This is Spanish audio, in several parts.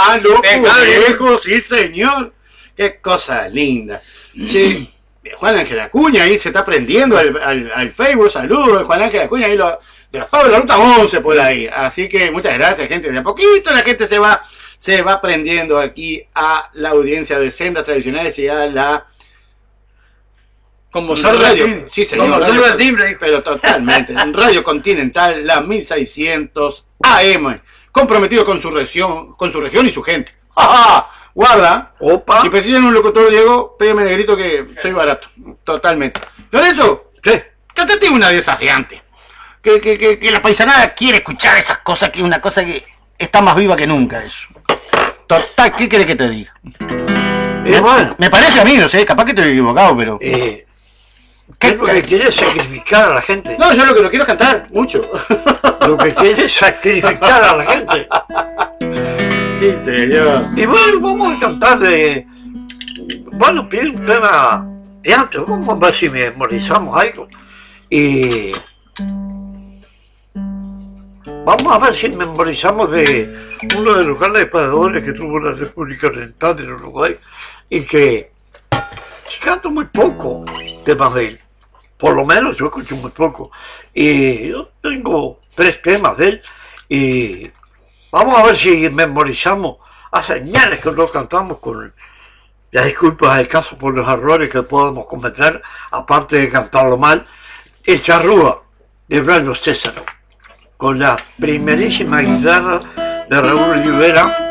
lo viejo, sí señor. Qué cosa linda. Che, Juan Ángel Acuña ahí se está prendiendo al Facebook. Saludos de Juan Ángel Acuña ahí de los pagos de la ruta 11 por ahí. Así que muchas gracias, gente. De a poquito la gente se va prendiendo aquí a la audiencia de Sendas Tradicionales y a la... Como radio, sí señor, como radio, del timbre. pero totalmente. Radio Continental, la 1600 AM, comprometido con su región y su gente. ¡Ja, ja! Guarda. Opa. Si precisan un locutor, Diego, pégame negrito que soy barato. Totalmente. Lorenzo, ¿Qué? cántate una desafiante. Que la paisanada quiere escuchar esas cosas, que es una cosa que está más viva que nunca eso. Total, ¿qué querés que te diga? Bueno, Me parece a mí, no sé, capaz que estoy equivocado, pero... ¿qué es lo que quieres sacrificar a la gente? No, yo lo que lo quiero es cantar, mucho. Lo que quieres es sacrificar a la gente. Sí, señor. Y bueno, vamos a cantar de... Bueno, pide un tema de antes, vamos a ver si memorizamos algo. Y... Vamos a ver si memorizamos de uno de los grandes padadores que tuvo la República Oriental del Uruguay y que se canta muy poco temas de él. Por lo menos yo escucho muy poco. Y yo tengo 3 temas de él y vamos a ver si memorizamos. Hace años que no cantamos con las disculpas del caso por los errores que podemos cometer, aparte de cantarlo mal. El Charrúa de Braulio César, con la primerísima guitarra de Raúl Rivera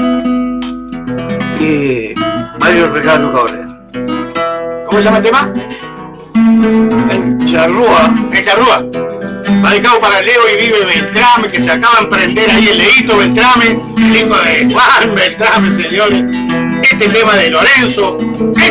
y Mario Regalo Cabrera. ¿Cómo se llama el tema? El Charrúa. El Charrúa. Radicado para Leo y Vive Beltrame, que se acaba de emprender ahí el Leito Beltrame, el hijo de Juan Beltrame, señores. Este tema de Lorenzo, este